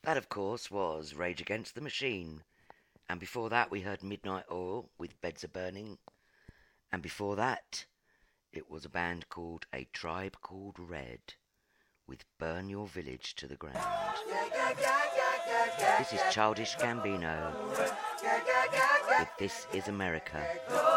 That, of course, was Rage Against the Machine. And before that, we heard Midnight Oil with Beds Are Burning. And before that, it was a band called A Tribe Called Red with Burn Your Village to the Ground. This is Childish Gambino with This Is America.